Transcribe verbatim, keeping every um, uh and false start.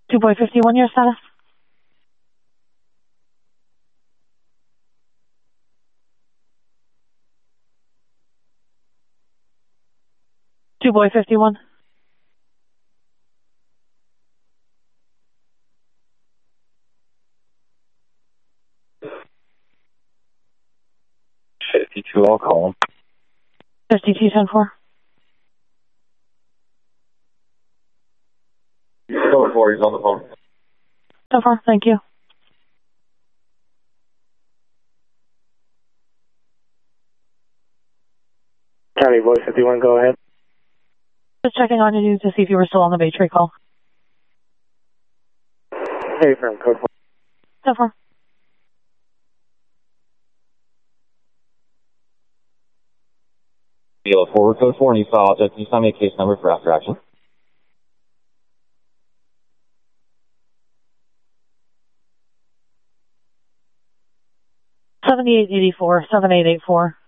two boy fifty-one, your status? two boy fifty-one. fifty-two, I'll call him. fifty-two, ten four. Go for, he's on the phone. ten four, thank you. Charlie, boy fifty-one, go ahead. Just checking on you to see if you were still on the Bay Tree call. Hey, firm, code four. ten four. Deal forward code four, and you saw, can you send me a case number for after action? seventy-eight eighty-four, seventy-eight eighty-four.